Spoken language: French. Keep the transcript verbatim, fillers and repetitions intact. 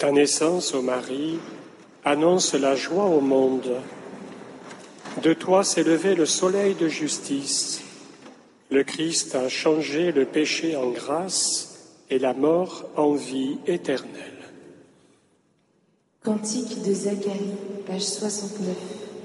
Ta naissance, ô Marie, annonce la joie au monde. De toi s'est levé le soleil de justice. Le Christ a changé le péché en grâce et la mort en vie éternelle. Cantique de Zacharie, page soixante-neuf.